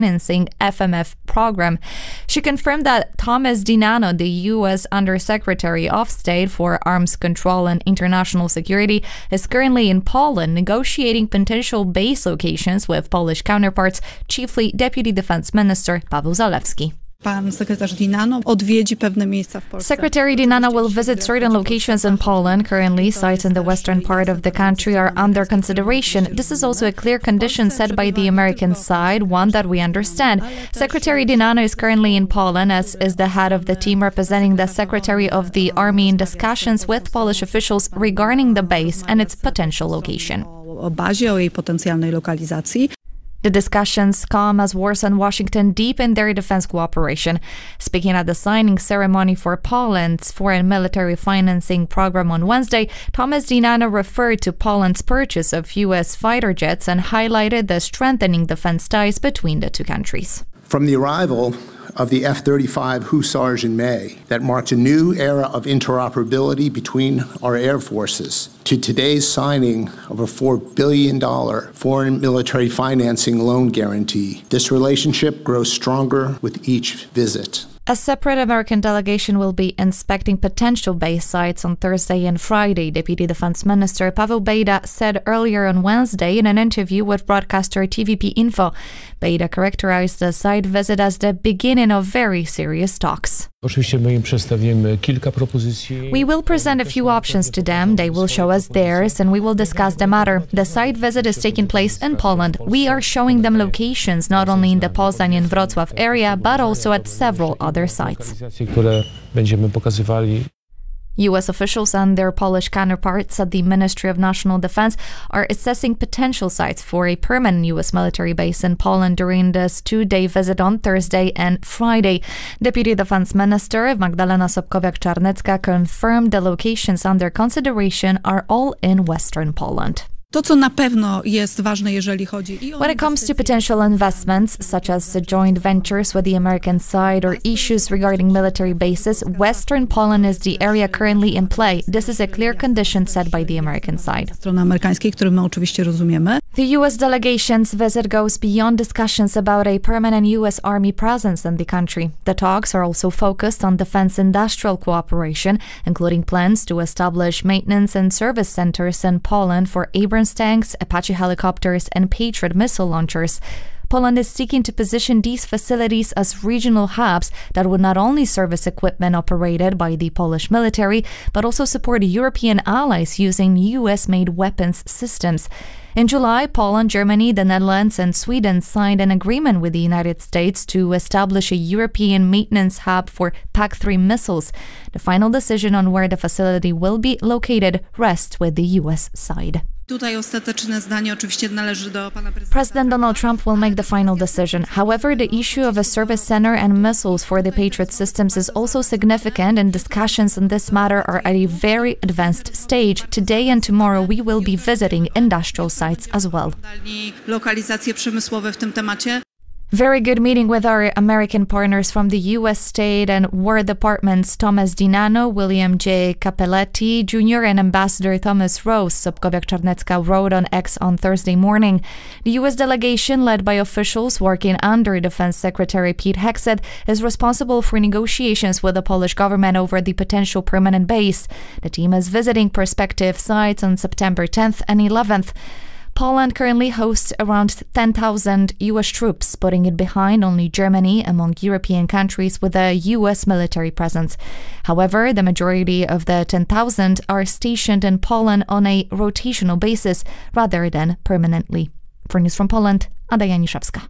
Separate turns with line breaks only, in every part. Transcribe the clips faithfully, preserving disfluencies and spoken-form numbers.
Financing F M F program. She confirmed that Thomas DiNanno, the U S Undersecretary of State for Arms Control and International Security, is currently in Poland negotiating potential base locations with Polish counterparts, chiefly Deputy Defense Minister Paweł Zalewski. Secretary DiNanno will visit certain locations in Poland. Currently, sites in the western part of the country are under consideration. This is also a clear condition set by the American side, one that we understand. Secretary DiNanno is currently in Poland, as is the head of the team representing the Secretary of the Army in discussions with Polish officials regarding the base and its potential location. The discussions come as Warsaw and Washington deepen their defense cooperation. Speaking at the signing ceremony for Poland's foreign military financing program on Wednesday, Thomas DiNanno referred to Poland's purchase of U S fighter jets and highlighted the strengthening defense ties between the two countries.
From the arrival of the F thirty-five Hussars in May, that marked a new era of interoperability between our air forces, to today's signing of a four billion dollars foreign military financing loan guarantee. This relationship grows stronger with each visit.
A separate American delegation will be inspecting potential base sites on Thursday and Friday, Deputy Defense Minister Paweł Bejda said earlier on Wednesday in an interview with broadcaster T V P Info. Bejda characterized the site visit as the beginning of very serious talks. We will present a few options to them, they will show us theirs, and we will discuss the matter. The site visit is taking place in Poland. We are showing them locations not only in the Poznań and Wrocław area, but also at several other sites. U S officials and their Polish counterparts at the Ministry of National Defense are assessing potential sites for a permanent U S military base in Poland during this two-day visit on Thursday and Friday. Deputy Defense Minister Magdalena Sobkowiak-Czarnecka confirmed the locations under consideration are all in Western Poland. When it comes to potential investments, such as joint ventures with the American side or issues regarding military bases, Western Poland is the area currently in play. This is a clear condition set by the American side. The U S delegation's visit goes beyond discussions about a permanent U S Army presence in the country. The talks are also focused on defense industrial cooperation, including plans to establish maintenance and service centers in Poland for Abrams tanks, Apache helicopters, and Patriot missile launchers. Poland is seeking to position these facilities as regional hubs that would not only service equipment operated by the Polish military, but also support European allies using U S-made weapons systems. In July, Poland, Germany, the Netherlands, and Sweden signed an agreement with the United States to establish a European maintenance hub for P A C three missiles. The final decision on where the facility will be located rests with the U S side. President Donald Trump will make the final decision. However, the issue of a service center and missiles for the Patriot systems is also significant, and discussions on this matter are at a very advanced stage. Today and tomorrow we will be visiting industrial sites as well. Very good meeting with our American partners from the U S State and War Departments Thomas DiNanno, William J. Capelletti Junior and Ambassador Thomas Rose, Sobkowiak-Czarnecka wrote on X on Thursday morning. The U S delegation, led by officials working under Defense Secretary Pete Hegseth, is responsible for negotiations with the Polish government over the potential permanent base. The team is visiting prospective sites on September tenth and eleventh. Poland currently hosts around ten thousand U S troops, putting it behind only Germany among European countries with a U S military presence. However, the majority of the ten thousand are stationed in Poland on a rotational basis rather than permanently. For News from Poland, Ada Janiszewska.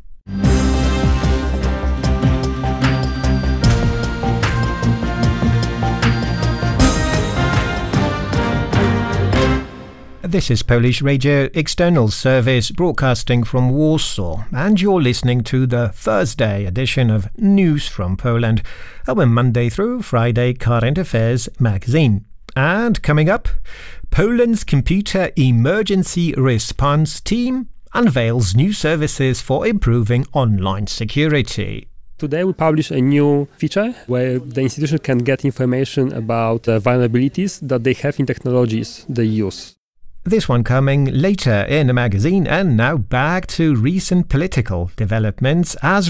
This is Polish Radio External Service broadcasting from Warsaw, and you're listening to the Thursday edition of News from Poland, our Monday through Friday current affairs magazine. And coming up, Poland's Computer Emergency Response Team unveils new services for improving online security.
Today we publish a new feature where the institution can get information about uh, vulnerabilities that they have in technologies they use.
This one coming later in the magazine. And now back to recent political developments as